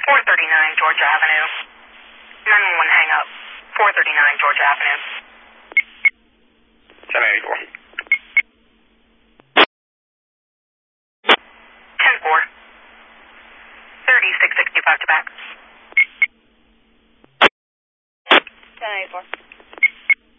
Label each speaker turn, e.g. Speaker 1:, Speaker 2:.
Speaker 1: 439 Georgia Avenue. 911 hang up. 439 Georgia Avenue.
Speaker 2: 1084.
Speaker 1: 10-4. 3665 to back.
Speaker 3: 1084.